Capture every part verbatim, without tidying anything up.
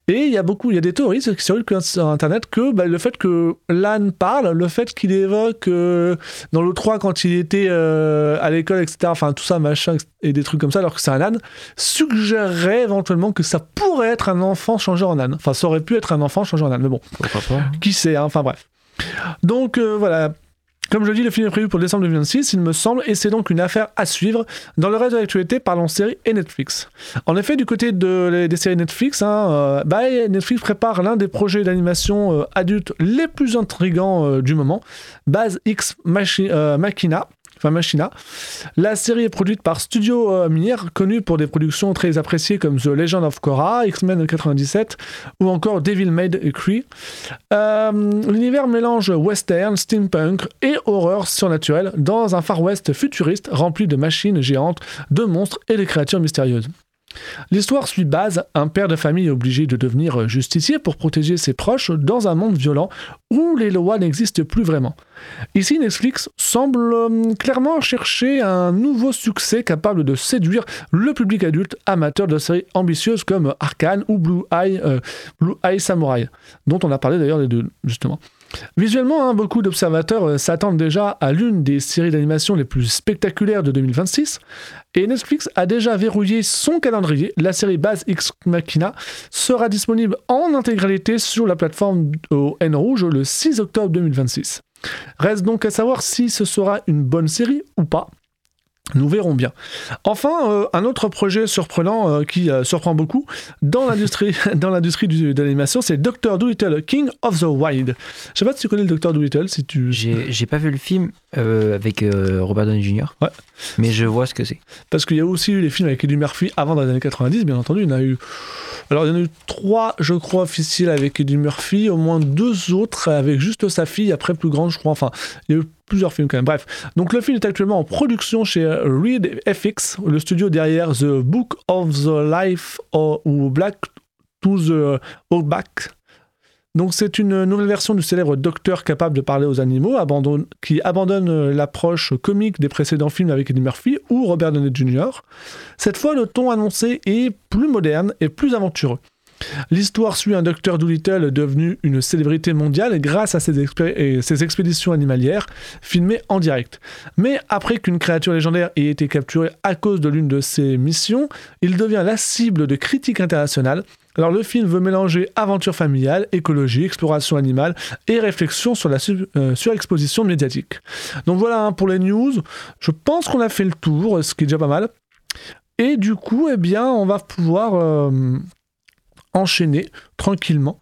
Et il y a beaucoup, il y a des théories qui circulent sur Internet que bah, le fait que l'âne parle, le fait qu'il évoque euh, dans l'O trois quand il était euh, à l'école, et cetera, enfin tout ça, machin, et des trucs comme ça, alors que c'est un âne, suggérerait éventuellement que ça pourrait être un enfant changé en âne. Enfin, ça aurait pu être un enfant changé en âne, mais bon. Pourquoi pas, hein. Qui sait, hein, enfin bref. Donc euh, voilà. Comme je le dis, le film est prévu pour décembre deux mille vingt-six, il me semble, et c'est donc une affaire à suivre. Dans le reste de l'actualité, parlons séries et Netflix. En effet, du côté de, des séries Netflix, hein, euh, bah, Netflix prépare l'un des projets d'animation euh, adultes les plus intrigants euh, du moment, Base X Machi- euh, Machina. Enfin, Machina. La série est produite par Studio euh, Mir, connu pour des productions très appréciées comme The Legend of Korra, X-Men quatre-vingt-dix-sept ou encore Devil May Cry. Euh, l'univers mélange western, steampunk et horreur surnaturelle dans un Far West futuriste rempli de machines géantes, de monstres et de créatures mystérieuses. L'histoire suit Baz, un père de famille obligé de devenir justicier pour protéger ses proches dans un monde violent où les lois n'existent plus vraiment. Ici, Netflix semble euh, clairement chercher un nouveau succès capable de séduire le public adulte amateur de séries ambitieuses comme Arcane ou Blue Eye, euh, Blue Eye Samurai, dont on a parlé d'ailleurs les deux, justement. Visuellement, hein, beaucoup d'observateurs euh, s'attendent déjà à l'une des séries d'animation les plus spectaculaires de deux mille vingt-six, et Netflix a déjà verrouillé son calendrier. La série Base X Machina sera disponible en intégralité sur la plateforme au N Rouge le six octobre deux mille vingt-six. Reste donc à savoir si ce sera une bonne série ou pas. Nous verrons bien. Enfin, euh, un autre projet surprenant euh, qui euh, surprend beaucoup dans l'industrie, dans l'industrie du, de l'animation, c'est docteur Dolittle, King of the Wild. Je sais pas si tu connais le docteur Dolittle, si tu... J'ai, j'ai pas vu le film euh, avec euh, Robert Downey junior, ouais. Mais je vois ce que c'est. Parce qu'il y a aussi eu les films avec Eddie Murphy avant dans les années quatre-vingt-dix, bien entendu. Il y en a eu... Alors, il y en a eu trois, je crois, officiels avec Eddie Murphy, au moins deux autres avec juste sa fille, après plus grande, je crois. Enfin, il y a eu plusieurs films quand même. Bref, donc le film est actuellement en production chez Reed F X, le studio derrière The Book of the Life of, ou Black to the Outback. Donc c'est une nouvelle version du célèbre docteur capable de parler aux animaux, abandonne, qui abandonne l'approche comique des précédents films avec Eddie Murphy ou Robert Downey junior Cette fois, le ton annoncé est plus moderne et plus aventureux. L'histoire suit un docteur Dolittle devenu une célébrité mondiale grâce à ses, expé- et ses expéditions animalières filmées en direct. Mais après qu'une créature légendaire ait été capturée à cause de l'une de ses missions, il devient la cible de critiques internationales. Alors le film veut mélanger aventure familiale, écologie, exploration animale et réflexion sur la su- euh, surexposition médiatique. Donc voilà hein, pour les news. Je pense qu'on a fait le tour, ce qui est déjà pas mal. Et du coup, eh bien, on va pouvoir... Euh, enchaîner tranquillement.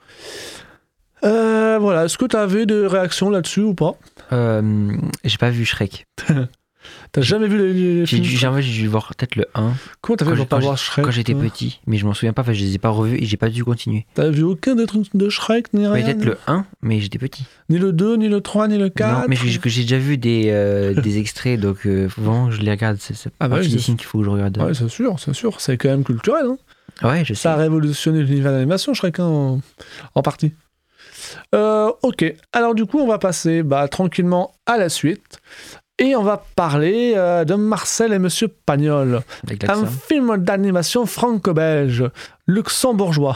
Euh, voilà, est-ce que tu avais des réactions là-dessus ou pas ? euh, J'ai pas vu Shrek. T'as jamais vu les, les j'ai films dû, J'ai j'ai dû voir peut-être le un. Comment t'as fait Quand pour j'ai- pas quand voir j'ai- Shrek Quand j'étais toi petit, mais je m'en souviens pas, enfin, je les ai pas revus et j'ai pas dû continuer. T'as vu aucun des trucs de Shrek, ni rien Peut-être ni... le un, mais j'étais petit. ni le deux, ni le trois, ni le quatre Non, mais j'ai, j'ai déjà vu des, euh, des extraits, donc euh, faut vraiment que je les regarde. C'est, c'est Ah bah partie oui, des c'est- signes qu'il faut que je regarde. Ouais, c'est sûr, c'est sûr. C'est quand même culturel. Hein. Ouais, je sais. Ça a révolutionné l'univers d'animation, Shrek, hein, en... en partie. Euh, ok, alors du coup, on va passer bah, tranquillement à la suite. Et on va parler euh, de Marcel et Monsieur Pagnol. Avec Un l'accent. film d'animation franco-belge, luxembourgeois.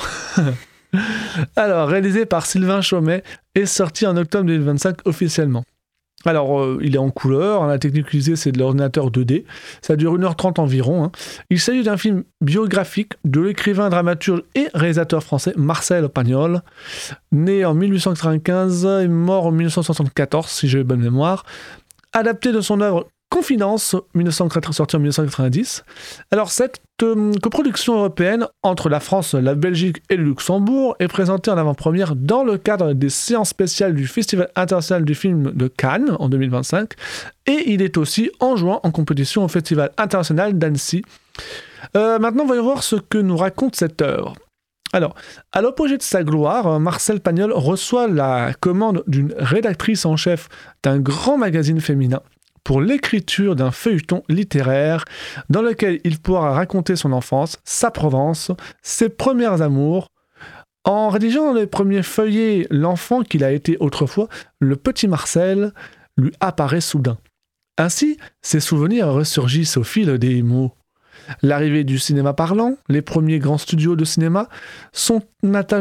Alors, réalisé par Sylvain Chomet et sorti en octobre deux mille vingt-cinq officiellement. Alors, euh, il est en couleur, hein, la technique utilisée c'est de l'ordinateur deux D, ça dure une heure trente environ. Hein. Il s'agit d'un film biographique de l'écrivain, dramaturge et réalisateur français Marcel Pagnol, né en mille huit cent quatre-vingt-quinze et mort en mille neuf cent soixante-quatorze, si j'ai bonne mémoire, adapté de son œuvre Confidence, mille neuf cent quatre, sorti en mille neuf cent quatre-vingt-dix. Alors, cette euh, coproduction européenne entre la France, la Belgique et le Luxembourg est présentée en avant-première dans le cadre des séances spéciales du Festival international du film de Cannes en deux mille vingt-cinq. Et il est aussi en juin en compétition au Festival international d'Annecy. Euh, maintenant, voyons voir ce que nous raconte cette œuvre. Alors, à l'apogée de sa gloire, Marcel Pagnol reçoit la commande d'une rédactrice en chef d'un grand magazine féminin pour l'écriture d'un feuilleton littéraire dans lequel il pourra raconter son enfance, sa Provence, ses premiers amours. En rédigeant les premiers feuillets, l'enfant qu'il a été autrefois, le petit Marcel, lui apparaît soudain. Ainsi, ses souvenirs ressurgissent au fil des mots. L'arrivée du cinéma parlant, les premiers grands studios de cinéma, son attachement